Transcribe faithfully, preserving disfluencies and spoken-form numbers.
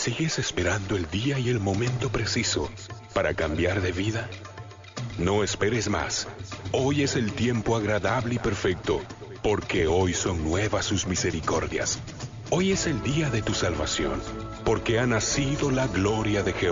¿Sigues esperando el día y el momento preciso para cambiar de vida? No esperes más. Hoy es el tiempo agradable y perfecto, porque hoy son nuevas sus misericordias. Hoy es el día de tu salvación, porque ha nacido la gloria de Jehová.